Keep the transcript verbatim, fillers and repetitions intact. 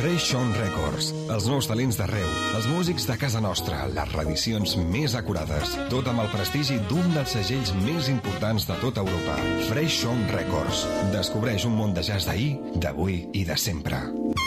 Fresh On Records, els nous talents d'arreu, els músics de casa nostra, les reedicions més acurades, tot amb el prestigi d'un dels segells més importants de tota Europa. Fresh On Records. Descobreix un món de jazz d'ahir, d'avui i de sempre.